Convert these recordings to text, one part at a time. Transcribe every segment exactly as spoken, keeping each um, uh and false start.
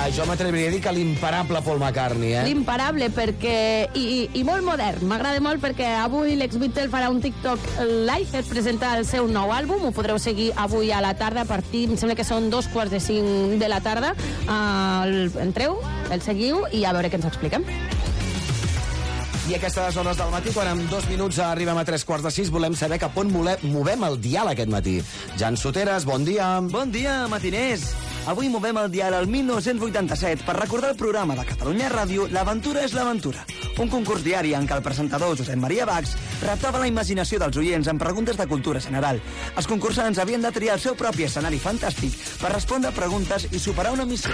Uh, jo m'atreviria a dir que l'imparable Paul McCartney, eh? L'imparable, perquè... I, i, i molt modern. M'agrada molt perquè avui l'ex-Beatle farà un TikTok live per presentar el seu nou àlbum. Ho podreu seguir avui a la tarda a partir, em sembla que són dos quarts de cinc de la tarda. Uh, el, entreu, el seguiu i a veure què ens expliquem. I a aquestes hores del matí, quan en dos minuts arribem a tres quarts de sis, volem saber cap on movem el dial aquest matí. Jan Soteres, bon dia. Bon dia, matiners. Avui movem el dial al dinou vuitanta-set per recordar el programa de Catalunya Ràdio L'aventura és l'aventura, un concurs diari en què el presentador Josep Maria Bax reptava la imaginació dels oients amb preguntes de cultura general. Els concursants havien de triar el seu propi escenari fantàstic per respondre preguntes i superar una missió.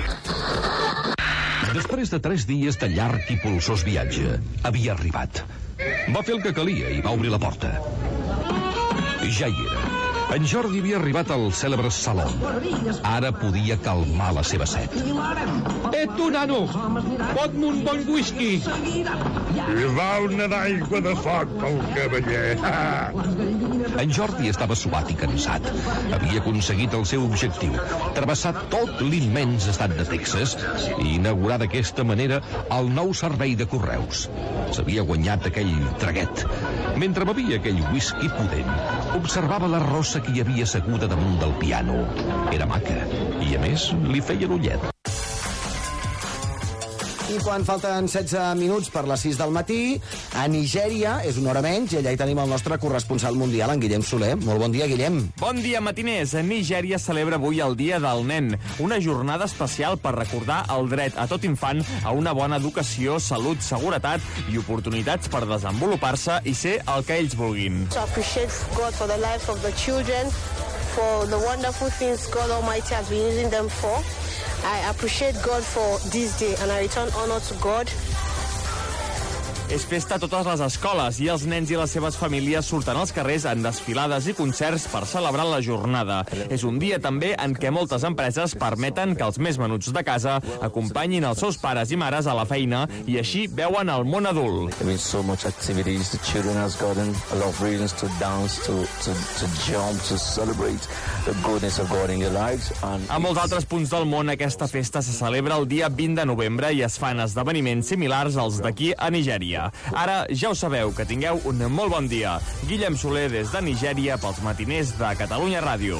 Després de tres dies de llarg i polsós viatge, havia arribat. Va fer el que calia i va obrir la porta. Ja hi era. En Jordi havia arribat al cèlebre saló. Ara podia calmar la seva set. Eh, tu, nano, pot-me un bon whisky. I va una d'aigua de foc pel cavaller. En Jordi estava suat i cansat. Havia aconseguit el seu objectiu, travessar tot l'immens estat de Texas i inaugurar d'aquesta manera el nou servei de correus. S'havia guanyat aquell traguet. Mentre bevia aquell whisky pudent, observava la rossa que hi havia asseguda damunt del piano. Era maca i, a més, li feia l'ullet. I quan falten setze minuts per les sis del matí, a Nigèria, és una hora menys, i allà hi tenim el nostre corresponsal mundial, en Guillem Soler. Molt bon dia, Guillem. Bon dia, matiners. Nigèria celebra avui el Dia del Nen, una jornada especial per recordar el dret a tot infant a una bona educació, salut, seguretat i oportunitats per desenvolupar-se i ser el que ells vulguin. To appreciate God for the lives of the children, for the wonderful things God Almighty has been using them for. I appreciate God for this day and I return honor to God. És festa a totes les escoles i els nens i les seves famílies surten als carrers en desfilades i concerts per celebrar la jornada. És un dia també en què moltes empreses permeten que els més menuts de casa acompanyin els seus pares i mares a la feina i així veuen el món adult. There is so much activities. The children has gotten a lot of reasons to dance, to, to, to jump, to celebrate the goodness of God in their lives. And a molts altres punts del món aquesta festa se celebra el dia vint de novembre i es fan esdeveniments similars als d'aquí a Nigèria. Ara ja ho sabeu, que tingueu un molt bon dia. Guillem Soler des de Nigèria pels matiners de Catalunya Ràdio.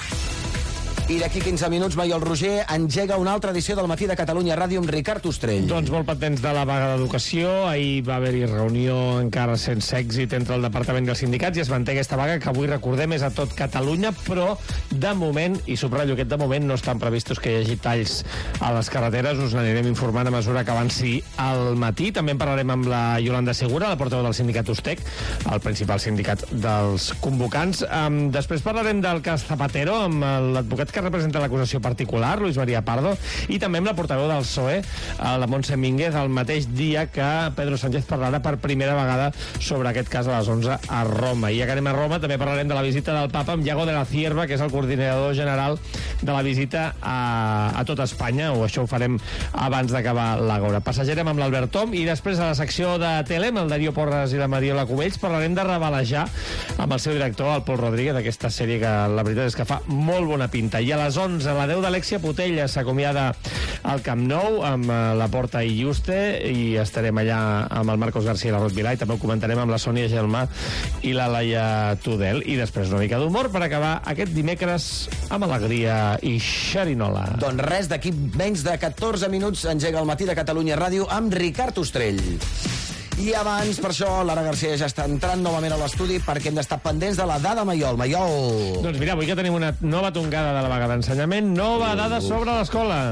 I d'aquí quinze minuts, Maiol Roger engega una altra edició del Matí de Catalunya Ràdio amb Ricard Ostrell. Doncs molt pendents de la vaga d'educació. Ahir va haver-hi reunió encara sense èxit entre el Departament i els sindicats i es manté aquesta vaga que avui recordem és a tot Catalunya, però de moment, i subratllo aquest de moment, no estan previstos que hi hagi talls a les carreteres. Us n'anirem informant a mesura que avanci al matí. També en parlarem amb la Yolanda Segura, la portaveu del sindicat Ustec, el principal sindicat dels convocants. Um, després parlarem del cas Zapatero amb l'advocat que representa l'acusació particular, Luis María Pardo, i també amb la portaveu del P S O E, la Montse Mínguez, el mateix dia que Pedro Sánchez parlarà per primera vegada sobre aquest cas a les onze a Roma. I ja que anem a Roma, també parlarem de la visita del papa amb Iago de la Cierva, que és el coordinador general de la visita a, a tot Espanya, o això ho farem abans d'acabar l'Agora. Passejarem amb l'Albert Tom i després a la secció de tele, amb el Darío Porras i la Mariola Cubells, parlarem de Rebelejar amb el seu director, el Pol Rodríguez, d'aquesta sèrie que la veritat és que fa molt bona pinta. I a les onze, a la deu d'Alexia Putella s'acomiada al Camp Nou amb la Porta i Juste i estarem allà amb el Marcos García i la Rot Vilà i també ho comentarem amb la Sònia Gelmà i la Laia Tudel. I després una mica d'humor per acabar aquest dimecres amb alegria i xerinola. Doncs res, d'aquí menys de catorze minuts engega el Matí de Catalunya Ràdio amb Ricard Ostrell. I abans, per això, Lara García ja està entrant novament a l'estudi perquè hem d'estar pendents de la dada Maiol. Maiol! Doncs mira, avui que tenim una nova tongada de la vaga d'ensenyament, nova dada sobre l'escola.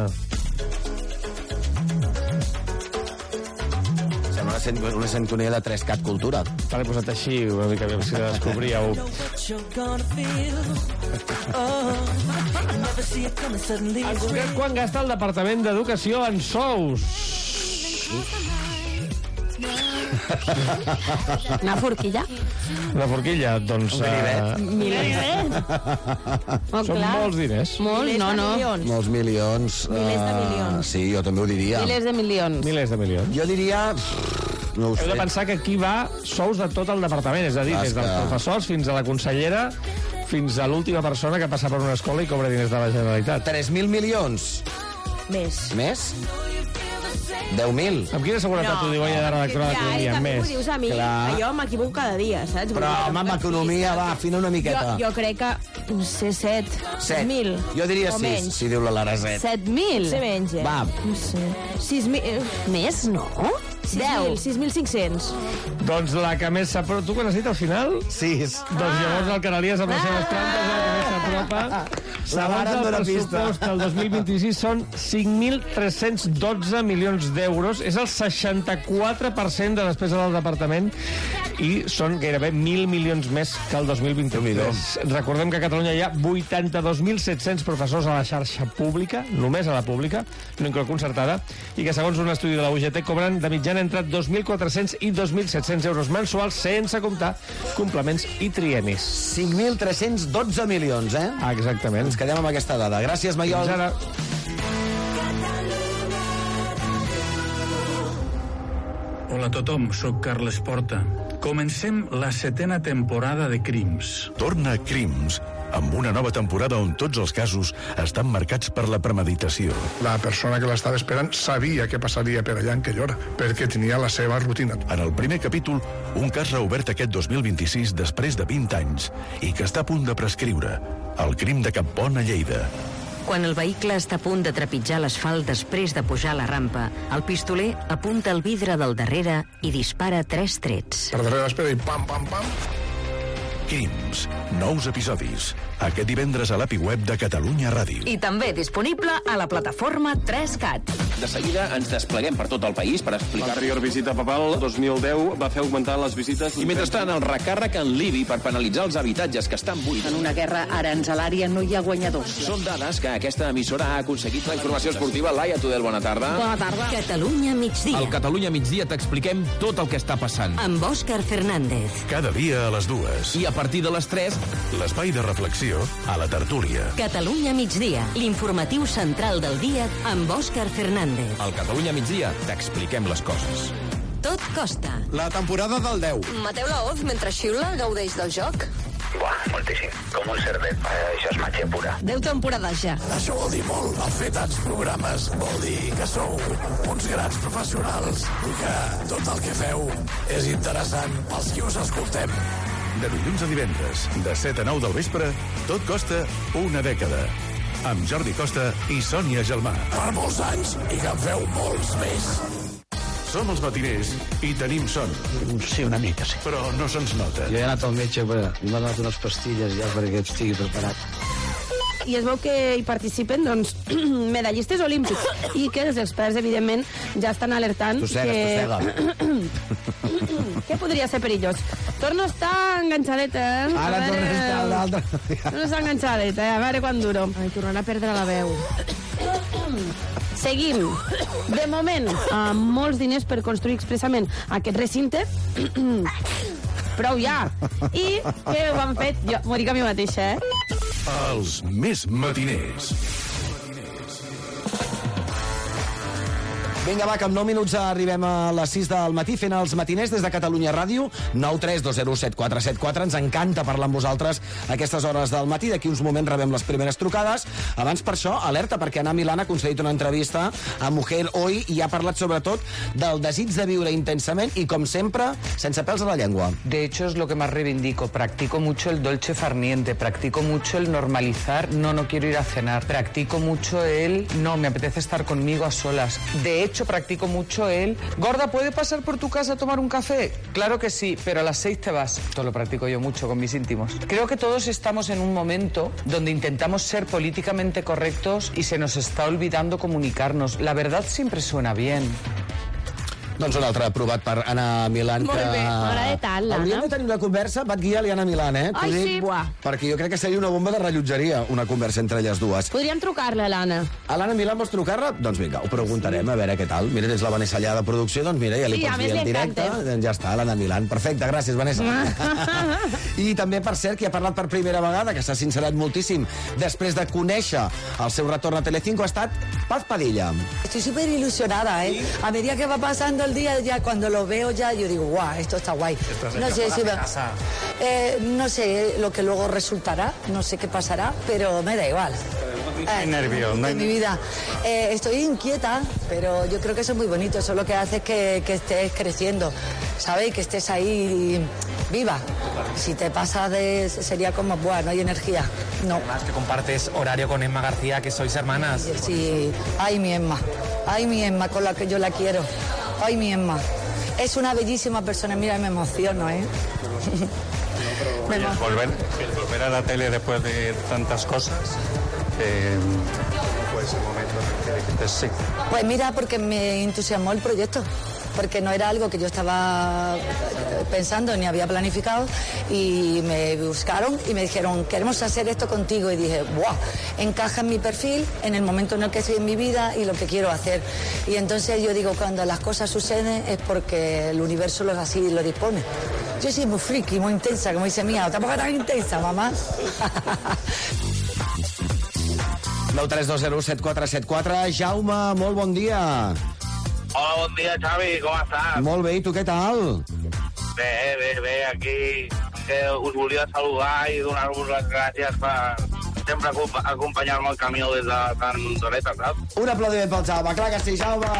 Sembla una sintonia de tres cat Cultura. Te l'he posat així, una mica si la descobríeu. En concret, quan gasta el Departament d'Educació en sous? Una forquilla? Una forquilla, doncs... Un ganivet. Uh, milers. Oh, són clar. Molts diners. Molts, no, no. Molts milions. Milers de milions. Uh, sí, jo també ho diria. Milers de milions. Milers de milions. Jo diria... No ho sé. Heu de pensar que aquí va sous de tot el departament, és a dir, des dels professors fins a la consellera, fins a l'última persona que passa per una escola i cobra diners de la Generalitat. tres mil milions. Més. Més? deu mil. Amb quina seguretat no, t'ho diu ella de redactora d'Economia? Ja, Més. ho dius a mi. Clar. Jo m'equivoco cada dia, saps? Però, home, amb economia, va, afina una miqueta. Jo, jo crec que, no sé, set. Set. Mil. Jo diria o sis, menys. si diu la Lara, set. Set mil? Sé menys, eh? Va. No sé. Sis mil... Més, no? Deu. Sis mil cinc-cents. Doncs la que més s'apropa... Tu quan has dit al final? Sis. Doncs llavors el Canalies amb les seves trampes és el que més s'apropa. La Lara em dóna pista. El pressupost del dos mil vint-i-sis són cinc mil tres-cents dotze milions d'euros. És el seixanta-quatre per cent de despesa del departament i són gairebé mil milions més que el dos mil vint-i-tres. Recordem que a Catalunya hi ha vuitanta-dos mil set-cents professors a la xarxa pública, només a la pública, no inclou concertada, i que segons un estudi de la U G T cobren de mitjana entre dos mil quatre-cents i dos mil set-cents euros mensuals, sense comptar complements i trienis. cinc mil tres-cents dotze milions, eh? Ah, exactament. Ens quedem amb aquesta dada. Gràcies, Maiol. Fins ara. Hola a tothom, sóc Carles Porta. Comencem la setena temporada de Crims. Torna Crims, amb una nova temporada on tots els casos estan marcats per la premeditació. La persona que l'estava esperant sabia què passaria per allà en aquella hora, perquè tenia la seva rutina. En el primer capítol, un cas reobert aquest dos mil vint-i-sis després de vint anys i que està a punt de prescriure. El crim de Campont a Lleida. Quan el vehicle està a punt de trepitjar l'asfalt després de pujar la rampa, el pistoler apunta el vidre del darrere i dispara tres trets. Per darrere l'espera i pam, pam, pam. Crims, nous episodis. Aquest divendres a l'API web de Catalunya Ràdio. I també disponible a la plataforma tres cat. De seguida ens despleguem per tot el país per explicar... L'anterior visita papal, dos mil deu, va fer augmentar les visites... I mentrestant, el recàrrec en l'I B I per penalitzar els habitatges que estan buits. En una guerra aranzelària no hi ha guanyadors. Són dades que aquesta emissora ha aconseguit. La informació esportiva, Laia Tudel, bona tarda. Bona tarda. Catalunya migdia. Al Catalunya migdia t'expliquem tot el que està passant. Amb Òscar Fernández. Cada dia a les dues. I a partir de les tres... L'espai de reflexió a la tertúlia. Catalunya migdia, l'informatiu central del dia amb Òscar Fernández. Al Catalunya migdia t'expliquem les coses. Tot costa. La temporada del deu. Mateu la hoz mentre xiula, gaudeix del joc? Buah, moltíssim. Com un cerdet. Eh, això és màgia pura. Deu temporades ja. Això vol dir molt. El fer tants programes vol dir que sou uns grans professionals i que tot el que feu és interessant pels qui us escoltem. De dilluns a divendres, de set a nou del vespre, tot costa una dècada. Amb Jordi Costa i Sònia Gelmà. Per molts anys i que en feu molts més. Som els matiners i tenim son. Sí, una mica, sí. Però no se'ns nota. Jo he anat al metge, però m'ha donat unes pastilles ja perquè estigui preparat. I es veu que hi participen, doncs, medallistes olímpics i que els experts, evidentment, ja estan alertant tossega, que... Tossega. Que podria ser perillós. Torno a estar enganxadeta, eh? Ara veure... tornes a estar l'altre. Torno a estar enganxadeta, eh? A veure quan duro. Ai, tornarà a perdre la veu. Seguim. De moment, amb molts diners per construir expressament aquest recinte. Prou ja. I què ho han fet? Jo m'ho dic a mi mateixa, eh? Els més matiners. Vinga, va, que en nou minuts arribem a les sis del matí fent els matiners des de Catalunya Ràdio, nou tres dos zero set quatre set quatre. Ens encanta parlar amb vosaltres a aquestes hores del matí. D'aquí uns moments rebem les primeres trucades. Abans, per això, alerta, perquè Ana Milán ha concedit una entrevista a Mujer Hoy i ha parlat sobretot del desig de viure intensament i, com sempre, sense pèls a la llengua. De hecho, es lo que más reivindico. Practico mucho el dolce farniente, practico mucho el normalizar, no, no quiero ir a cenar. Practico mucho el, no, me apetece estar conmigo a solas. De hecho, practico mucho el, gorda, ¿puede pasar por tu casa a tomar un café? Claro que sí, pero a las seis te vas. Esto lo practico yo mucho con mis íntimos. Creo que todos estamos en un momento donde intentamos ser políticamente correctos y se nos está olvidando comunicarnos. La verdad siempre suena bien. Doncs un altre aprovat per Ana Milán. Molt bé, m'agrada tant, l'Anna. Hauríem de tenir una conversa, Bat Guial i Ana Milán, eh? Ai, T'ho sí, dic, buah. Perquè jo crec que seria una bomba de rellotgeria, una conversa entre elles dues. Podríem trucar-la, a l'Anna. A l'Anna Milán vols trucar-la? Doncs vinga, ho preguntarem, a veure què tal. Mira, és la Vanessa allà de producció, doncs mira, ja li Sí, a pots més dir en li directe. encantem. Doncs ja està, l'Anna Milán. Perfecte, gràcies, Vanessa. I també, per cert, qui ha parlat per primera vegada, que s'ha sincerat moltíssim, després de conèixcer el seu retorn a Telecinco, ha estat Paz Padilla. Estoy súper ilusionada, ¿eh? A medida que va pasando el día, ya cuando lo veo ya, yo digo, guau, esto está guay. No sé si me... eh, no sé lo que luego resultará, no sé qué pasará, pero me da igual. Eh, hay nervios, no hay... En mi vida. Eh, estoy inquieta, pero yo creo que eso es muy bonito. Eso lo que hace es que, que estés creciendo, ¿sabes? Que estés ahí viva. Si te pasas de... sería como, buah, no hay energía. No. Además que compartes horario con Emma García, que sois hermanas. Sí, ay, mi Emma. Ay, mi Emma, con la que yo la quiero. Ay, mi Emma. Es una bellísima persona. Mira, me emociono, ¿eh? Y el volver, el volver a la tele después de tantas cosas, eh, ¿cómo fue ese momento en el que dijiste sí? Pues mira, porque me entusiasmó el proyecto, porque no era algo que yo estaba pensando ni había planificado, y me buscaron y me dijeron, queremos hacer esto contigo, y dije, ¡buah! Encaja en mi perfil, en el momento en el que estoy en mi vida y lo que quiero hacer. Y entonces yo digo, cuando las cosas suceden es porque el universo lo así lo dispone. Yo soy muy friki, muy intensa, como dice Mía, tampoco tan intensa, mamá. nou tres dos zero set quatre set quatre. Jaume, molt bon dia. Hola, bon dia, Xavi, com estàs? Molt bé, i tu què tal? Bé, bé, bé, aquí que us volia saludar i donar-vos les gràcies per sempre acompanyar-me al camió des de tan d'horeta, saps? Un aplaudiment pel Jaume, clar que sí, Jaume!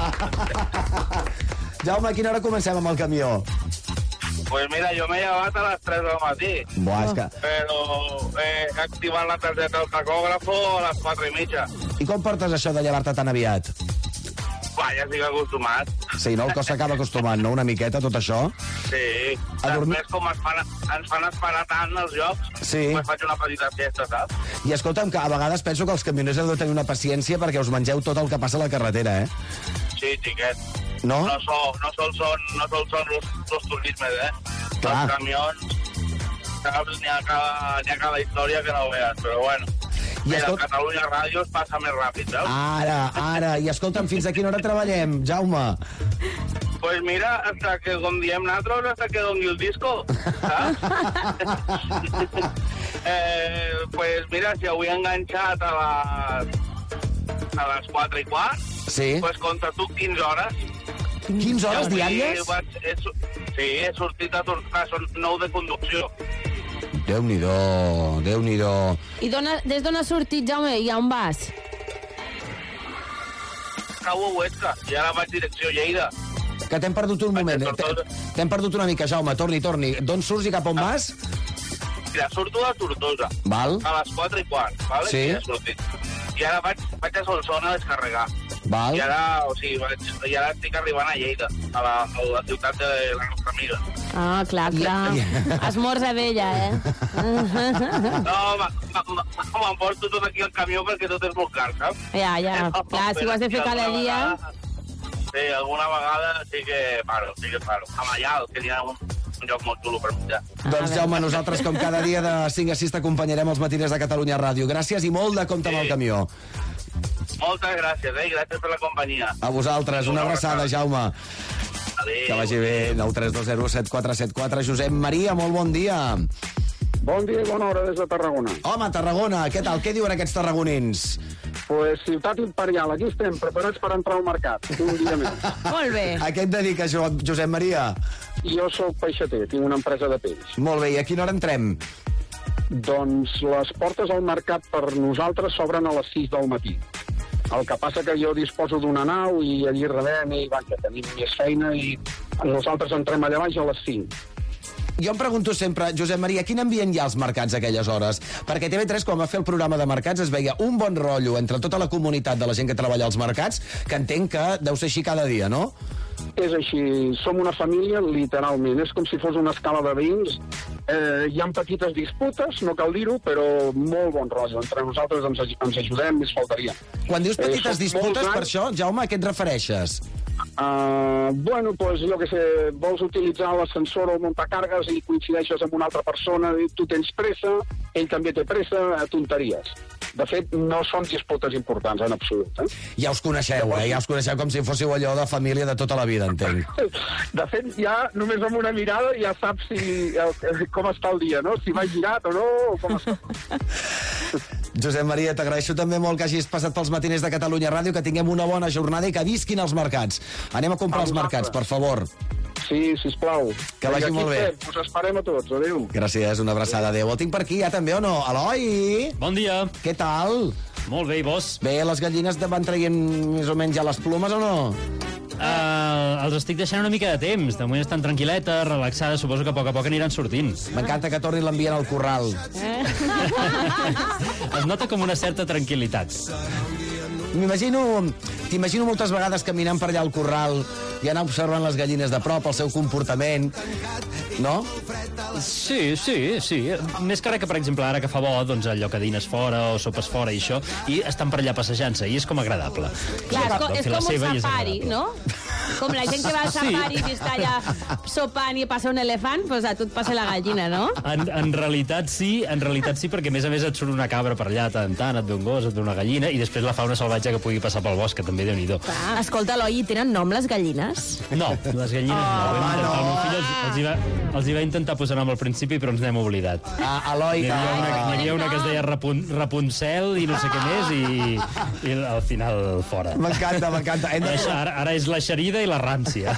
Jaume, a quina hora comencem amb el camió? Pues mira, jo m'he llevat a les tres del matí. Buah, és que... Però he activat la targeta del tacògrafo a les quatre i mitja. I com portes això de llevar-te tan aviat? Va, ja estic acostumat. Sí, no? El cos s'acaba acostumant, no? Una miqueta, tot això? Sí. Després, com es fan, ens fan esperar tant els jocs, sí. Pues faig una petita siesta, saps? I escolta'm, que a vegades penso que els camioners heu de tenir una paciència perquè us mengeu tot el que passa a la carretera, eh? Sí, xiquet. No? No, so, no sol són, no sol són los, los turismes, eh? Clar. Els camions, saps? N'hi ha, cada, n'hi ha cada història que no veus, però bueno. I mira, escol... Catalunya Ràdio es passa més ràpid, saps? Ara, ara. I escolta'm, fins a quina hora treballem, Jaume? Pues mira, hasta que, com diem nosaltres, hasta que doni el disco, saps? eh, pues mira, si avui he enganxat a les, a les quatre i quart, sí. Pues conta tu quinze hores. quinze hores diàries? Vaig, he, sí, he sortit a tornar, són nou de conducció. Déu-n'hi-do, Déu-n'hi-do. I dona, des d'on has sortit, Jaume, i on vas? Cau a Huesca, i ara vaig direcció Lleida. Que t'hem perdut un moment. T'hem perdut una mica, Jaume, torni, torni. D'on surts i cap on vas? Mira, surto de Tortosa. Val. A les quatre i quart, vale? Sí. I, ja sortit. I ara vaig, vaig a Solsona a descarregar. Val. I ara, o sigui, vaig, i ara estic arribant a Lleida, a la, a la ciutat de la nostra amiga. Ah, clar, clar. Esmorza d'ella, eh? No, m'emporto tot aquí al camió perquè tot és molt car, saps? Ja, ja. No, clar, si ho has de fer cada dia... Sí, alguna vegada sí que paro, sí que paro. A Mallal, que hi ha un, un lloc molt xulo per menjar. Doncs, Jaume, nosaltres, com cada dia de cinc a sis, t'acompanyarem als matiners de Catalunya Ràdio. Gràcies i molt de compte amb el camió. Moltes gràcies, eh? Gràcies per la companyia. A vosaltres, una abraçada, Jaume. Adéu. Que vagi bé. nou tres dos zero set quatre set quatre. Josep Maria, molt bon dia. Bon dia i bona hora des de Tarragona. Home, Tarragona, què tal? Què diuen aquests tarragonins? Pues ciutat imperial, aquí estem, preparats per entrar al mercat. Un dia més. Molt bé. A què et dediques, Josep Maria? Jo sóc peixater, tinc una empresa de peix. Molt bé, i a quina hora entrem? Doncs les portes al mercat per nosaltres s'obren a les sis del matí. El que passa que jo disposo d'una nau i allí rebem i va, que tenim més feina i nosaltres entrem allà baix a les cinc. Jo em pregunto sempre, Josep Maria, quin ambient hi ha als mercats a aquelles hores? Perquè T V tres, quan va fer el programa de mercats, es veia un bon rotllo entre tota la comunitat de la gent que treballa als mercats, que entenc que deu ser així cada dia, no? És així, som una família, literalment. És com si fos una escala de veïns. Eh, hi ha petites disputes, no cal dir-ho, però molt bon rotllo. Entre nosaltres ens, ens ajudem, més faltaria. Quan dius petites eh, disputes, per això, Jaume, a què et refereixes? Uh, bueno, pues, jo que sé, vols utilitzar l'ascensor o muntacargues i coincideixes amb una altra persona, i tu tens pressa, ell també té pressa, tonteries. De fet, no són disputes importants, en absolut. Eh? Ja us coneixeu, eh? Ja us coneixeu com si fóssiu allò de família de tota la vida, entenc. De fet, ja només amb una mirada ja saps si, com està el dia, no? Si va girat o no, o com està. Josep Maria, t'agraeixo també molt que hagis passat pels matiners de Catalunya Ràdio, que tinguem una bona jornada i que visquin els mercats. Anem a comprar als mercats, per favor. Sí, sisplau. Que vagi molt bé. Estem, us esperem a tots, adéu. Gràcies, una abraçada, adéu. El tinc per aquí ja també o no? Eloi? Bon dia. Què tal? Molt bé, i vos? Bé, les gallines te van traient més o menys ja les plomes o no? Uh, els estic deixant una mica de temps. De moment estan tranquil·letes, relaxades. Suposo que a poc a poc aniran sortint. M'encanta que torni l'ambient al corral. Eh? Es nota com una certa tranquil·litat. M'imagino... T'imagino moltes vegades caminant per allà al corral i anar observant les gallines de prop, el seu comportament, no? Sí, sí, sí. Més que res que, per exemple, ara que fa bo, doncs allò que dines fora o sopes fora i això, i estan per allà passejant-se, i és com agradable. Clar, és, co és com un safari, no? Com la gent que va al safari sí. i està allà sopant i passa un elefant, doncs a tu et passa la gallina, no? En, en realitat sí, en realitat sí, perquè a més a més et surt una cabra per allà tant tant, et ve un gos, et ve una gallina, i després la fauna salvatge que pugui passar pel bosc, que també déu-n'hi-do. Ah, escolta, Eloi, tenen nom les gallines? No, les gallines oh, no. Vam intentar, el meu fill els, els, hi va, els hi va intentar posar nom al principi, però ens n'hem oblidat. Ah, Eloi, hi havia una, hi havia una que es deia Rapun, Rapunzel i no sé què més, i, i al final fora. M'encanta, m'encanta. De... Ara, ara és la xerida i la rància.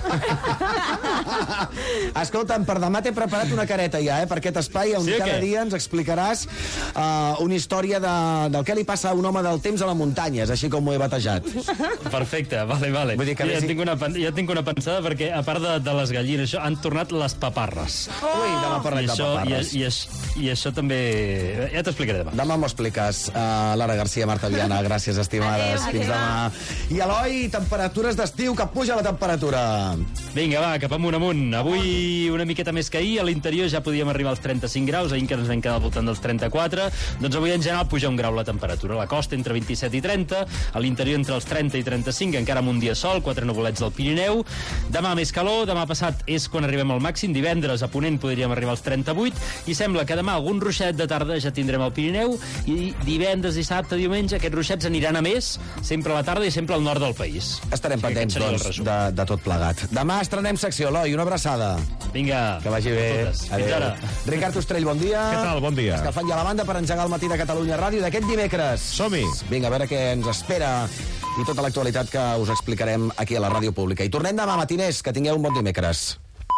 Escolta'm, per demà t'he preparat una careta ja, eh, per aquest espai, on sí, cada dia ens explicaràs uh, una història de, del que li passa a un home del temps a la muntanya, és així com ho he batejat. Perfecte, vale, vale. Vull dir que ja, sí. tinc una, ja tinc una pensada, perquè a part de, de les gallines, això, han tornat les paparres. Oh! Ui, demà parlem de paparres. I, i, i això també... Ja t'explicaré demà. Demà m'ho expliques. Uh, Lara Garcia, Marta Viana, gràcies, estimades. Adéu, Fins adéu. demà. I Eloi, temperatures d'estiu, que puja la temperatura. Vinga, va, cap amunt, amunt. Avui una miqueta més que ahir, a l'interior ja podíem arribar als trenta-cinc graus, ahir que ens vam quedar al voltant dels trenta-quatre, doncs avui en general puja un grau la temperatura. A la costa entre vint-i-set i trenta, a l'interior entre els trenta i trenta-cinc, encara amb un dia sol, quatre nuvolets del Pirineu. Demà més calor, demà passat és quan arribem al màxim, divendres a Ponent podríem arribar als trenta-vuit, i sembla que demà algun ruixet de tarda ja tindrem al Pirineu, i divendres, dissabte, diumenge, aquests ruixets aniran a més, sempre a la tarda i sempre al nord del país. Estarem pendents, doncs, de, de tot plegat. Demà estrenem secció, Eloi, una abraçada. Vinga. Que vagi bé. Adéu. Ricard Ostrell, bon dia. Què tal? Bon dia. Escalfant ja la banda per engegar el matí de Catalunya Ràdio d'aquest dimecres. Som-hi. Vinga, a veure què ens espera i tota l'actualitat que us explicarem aquí a la ràdio pública. I tornem demà, matiners, que tingueu un bon dimecres.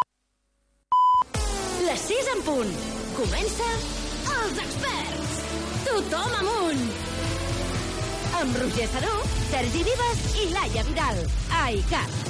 Les sis en punt. Comença Els Experts. Tothom amunt. Amb Roger Saró, Sergi Vives i Laia Vidal. A I C A T.